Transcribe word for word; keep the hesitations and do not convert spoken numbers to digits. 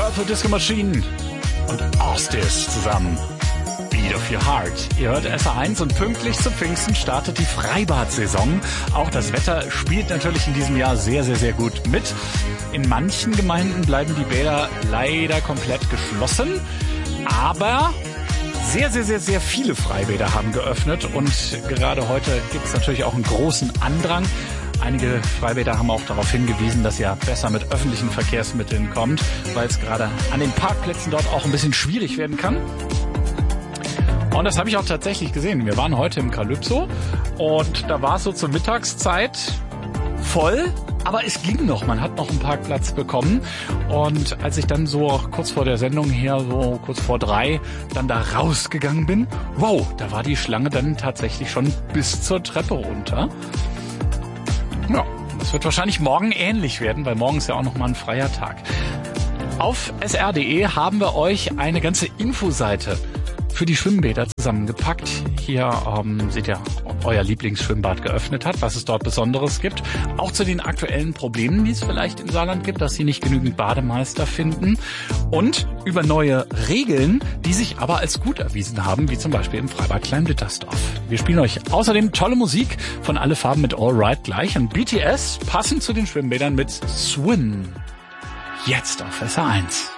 Purple Disco Machine und Ostis zusammen. Beat of Your Heart. Ihr hört S R eins und pünktlich zu Pfingsten startet die Freibad-Saison. Auch das Wetter spielt natürlich in diesem Jahr sehr, sehr, sehr gut mit. In manchen Gemeinden bleiben die Bäder leider komplett geschlossen. Aber sehr, sehr, sehr, sehr viele Freibäder haben geöffnet. Und gerade heute gibt es natürlich auch einen großen Andrang. Einige Freibäder haben auch darauf hingewiesen, dass ihr besser mit öffentlichen Verkehrsmitteln kommt, weil es gerade an den Parkplätzen dort auch ein bisschen schwierig werden kann. Und das habe ich auch tatsächlich gesehen. Wir waren heute im Calypso und da war es so zur Mittagszeit voll, aber es ging noch. Man hat noch einen Parkplatz bekommen. Und als ich dann so kurz vor der Sendung her, so kurz vor drei, dann da rausgegangen bin, wow, da war die Schlange dann tatsächlich schon bis zur Treppe runter. Ja, das wird wahrscheinlich morgen ähnlich werden, weil morgen ist ja auch nochmal ein freier Tag. Auf S R punkt de haben wir euch eine ganze Infoseite für die Schwimmbäder zusammengepackt. Hier ähm, seht ihr, euer Lieblingsschwimmbad geöffnet hat, was es dort Besonderes gibt. Auch zu den aktuellen Problemen, die es vielleicht im Saarland gibt, dass sie nicht genügend Bademeister finden. Und über neue Regeln, die sich aber als gut erwiesen haben, wie zum Beispiel im Freibad Klein-Blittersdorf. Wir spielen euch außerdem tolle Musik von Alle Farben mit All Right gleich. Und B T S passend zu den Schwimmbädern mit Swim. Jetzt auf S R eins.